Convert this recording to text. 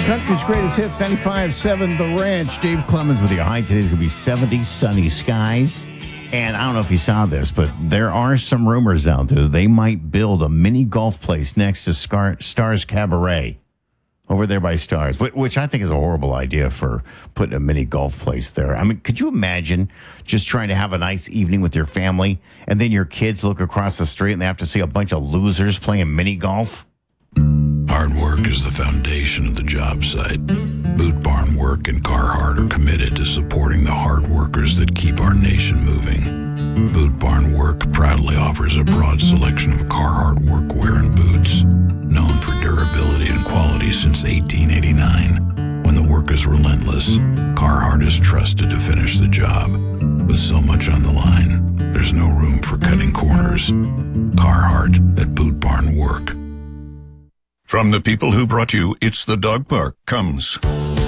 Country's greatest hits, 95.7 The Ranch. Dave Clemens with you. High today's going to be 70, sunny skies. And I don't know if you saw this, but there are some rumors out there they might build a mini golf place next to Stars Cabaret over there by Stars, which I think is a horrible idea for putting a mini golf place there. I mean, could you imagine just trying to have a nice evening with your family and then your kids look across the street and they have to see a bunch of losers playing mini golf? Hard work is the foundation of the job site. Boot Barn Work and Carhartt are committed to supporting the hard workers that keep our nation moving. Boot Barn Work proudly offers a broad selection of Carhartt workwear and boots, known for durability and quality since 1889. When the work is relentless, Carhartt is trusted to finish the job. With so much on the line, there's no room for cutting corners. Carhartt at Boot Barn Work. From the people who brought you It's the Dog Park comes